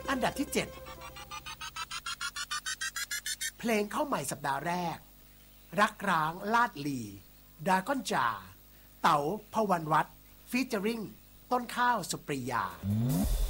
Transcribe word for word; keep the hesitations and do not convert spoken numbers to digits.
อันดับที่เจ็ดเพลงเข้าใหม่สัปดาห์แรกรักร้างลาดลีดราก้อนจาเต๋าพวันวัฒน์ฟีเจอริงต้นข้าวสุปรียา